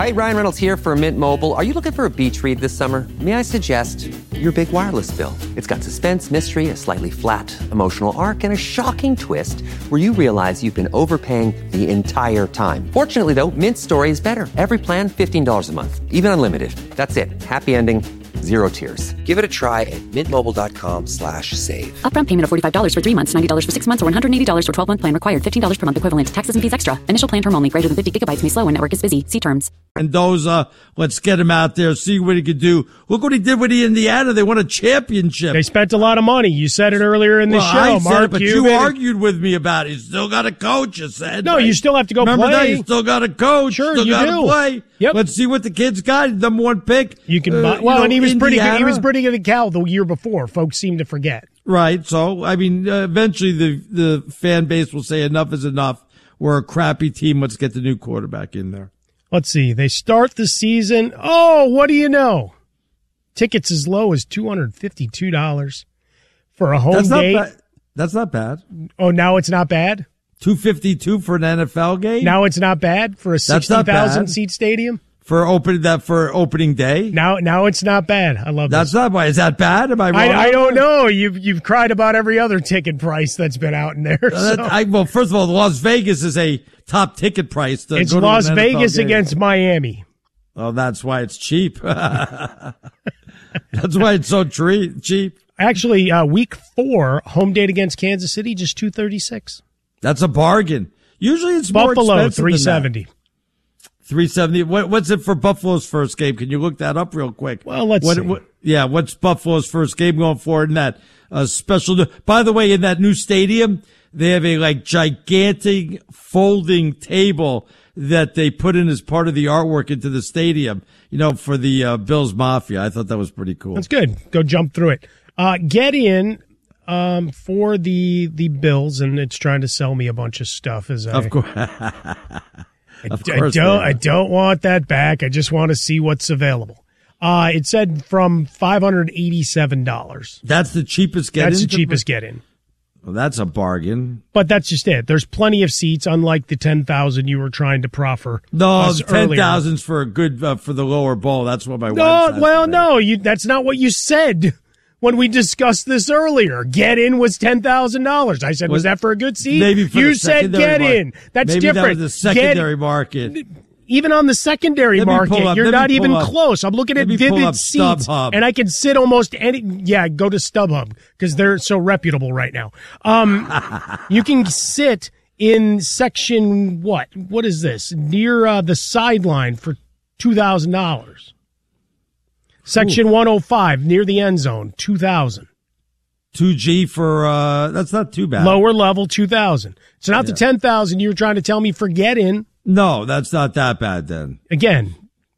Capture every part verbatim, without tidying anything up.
right, Ryan Reynolds here for Mint Mobile. Are you looking for a beach read this summer? May I suggest your big wireless bill? It's got suspense, mystery, a slightly flat emotional arc, and a shocking twist where you realize you've been overpaying the entire time. Fortunately, though, Mint's story is better. Every plan, fifteen dollars a month, even unlimited. That's it. Happy ending, zero tears. Give it a try at mintmobile.com slash save. Upfront payment of forty-five dollars for three months, ninety dollars for six months, or one hundred eighty dollars for twelve-month plan required. fifteen dollars per month equivalent. Taxes and fees extra. Initial plan term only. Greater than fifty gigabytes may slow when network is busy. See terms. Mendoza, let's get him out there, see what he could do. Look what he did with the Indiana. They won a championship. They spent a lot of money. You said it earlier in the well, show, I said Mark. it, but you, you argued with me about it. You still got a coach, you said. No, right? you still have to go Remember play. that? You still got a coach. Sure, still you got do. to play. Yep. Let's see what the kid's got. Number one pick. You can uh, buy. Well, you know, and he was Indiana. pretty good. He was pretty good at Cal the year before. Folks seem to forget. Right. So, I mean, uh, eventually the the fan base will say enough is enough. We're a crappy team. Let's get the new quarterback in there. Let's see. They start the season. Oh, what do you know? Tickets as low as two hundred fifty-two dollars for a home That's not game. bad. That's not bad. Oh, now it's not bad? two fifty-two for an N F L game? Now it's not bad for a That's not sixty thousand bad. seat stadium? For open that for opening day? Now now it's not bad. I love That's this. not why. Is that bad? Am I wrong? I, I don't know. You've you've cried about every other ticket price that's been out in there. Uh, so. I, well, first of all, Las Vegas is a top ticket price. To It's go to Las an N F L Vegas game. against Miami. Oh, that's why it's cheap. That's why it's so tre- cheap. Actually, uh, week four, home date against Kansas City, just two thirty six. That's a bargain. Usually it's more Buffalo expensive three than that. seventy. three seventy. What, what's it for Buffalo's first game? Can you look that up real quick? Well, let's what, see. What, yeah, what's Buffalo's first game going for in that uh, special? By the way, in that new stadium, they have a like gigantic folding table that they put in as part of the artwork into the stadium. You know, for the uh, Bills Mafia. I thought that was pretty cool. That's good. Go jump through it. Uh, get in um, for the the Bills, and it's trying to sell me a bunch of stuff. As I, Of course. I, Of I course don't, they I are. don't want that back. I just want to see what's available. Uh, it said from five hundred eighty-seven dollars. That's the cheapest get That's in? the cheapest get in. Well, that's a bargain. But that's just it. There's plenty of seats, unlike the ten thousand you were trying to proffer. No, us ten earlier. thousand's for a good, uh, for the lower bowl. That's what my wife No, says well, today. no, you, that's not what you said when we discussed this earlier. Get in was ten thousand dollars. I said, was, Was- that for a good seat? Maybe for you the said secondary get market. in. That's Maybe different. that was the Get- secondary market. Even on the secondary Let me pull market, up- you're let me not pull even up- close. I'm looking at let me pull Vivid up Seats, StubHub. and I can sit almost any. Yeah, go to StubHub because they're so reputable right now. Um, you can sit in section what? What is this? Near uh, the sideline for two thousand dollars. Section one oh five near the end zone, two thousand. two G for, uh, that's not too bad. Lower level, two thousand. So not the Yeah. ten thousand you were trying to tell me for get in. No, that's not that bad then. Again,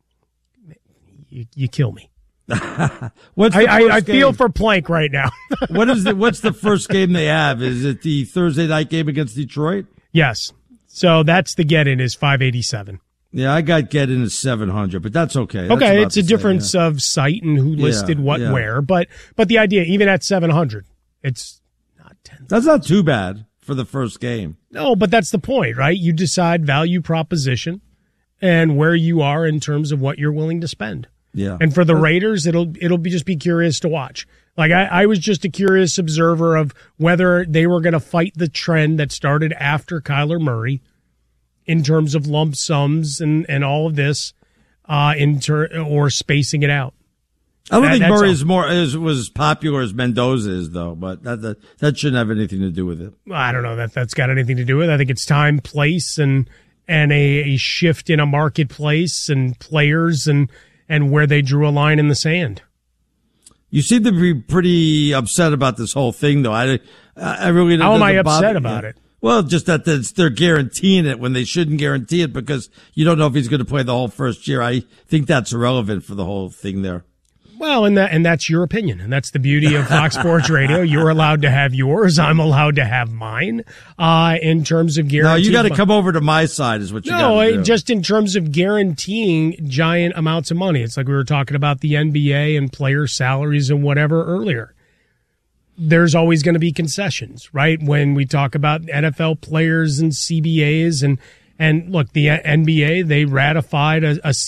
you, you kill me. What's I, the I, first I feel game? for Plank right now. What is the, what's the first game they have? Is it the Thursday night game against Detroit? Yes. So that's the get in is five eighty-seven. Yeah, I got get in at seven hundred, but that's okay. That's Okay, about it's a the same, difference yeah. of site and who listed Yeah, what yeah. where, but but the idea even at seven hundred, it's not ten. That's not too bad for the first game. No, but that's the point, right? You decide value proposition and where you are in terms of what you're willing to spend. Yeah. And for the Raiders, it'll it'll be just be curious to watch. Like I, I was just a curious observer of whether they were going to fight the trend that started after Kyler Murray in terms of lump sums and, and all of this, uh, in ter- or spacing it out. I don't That- think that's Murray all. is more is was as popular as Mendoza is, though. But that, that that shouldn't have anything to do with it. I don't know that that's got anything to do with it. I think it's time, place, and and a, a shift in a marketplace and players and and where they drew a line in the sand. You seem to be pretty upset about this whole thing, though. I I really How am I doesn't bother upset you. about it? Well, just that that's- they're guaranteeing it when they shouldn't guarantee it because you don't know if he's going to play the whole first year. I think that's irrelevant for the whole thing there. Well, and that and that's your opinion, and that's the beauty of Fox Sports Radio. You're allowed to have yours. I'm allowed to have mine. Uh, in terms of No, guaranteeing, you got to come over to my side, is what you got No, to it- do. just in terms of guaranteeing giant amounts of money. It's like we were talking about the N B A and player salaries and whatever earlier. There's always going to be concessions, right? When we talk about N F L players and C B As and and look, the N B A, they ratified a, a